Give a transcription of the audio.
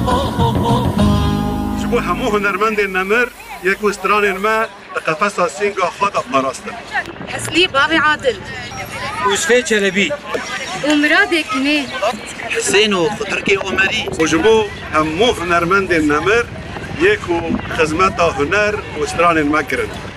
جبو همو هنرمند نمر یک وستران ما قفص سینگا خدا پاراستن. حسلی بابی عادل یوسف چلبی ومراد کنه حسین و خطرکی عمری و جبو همو هنرمند نمر یک خدمت هنر وستران ما کرد.